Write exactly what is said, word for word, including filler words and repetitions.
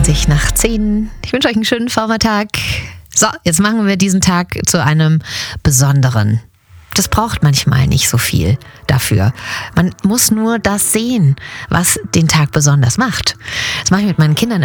zwanzig nach zehn. Ich wünsche euch einen schönen Vormittag. So, jetzt machen wir diesen Tag zu einem besonderen. Das braucht manchmal nicht so viel dafür. Man muss nur das sehen, was den Tag besonders macht. Das mache ich mit meinen Kindern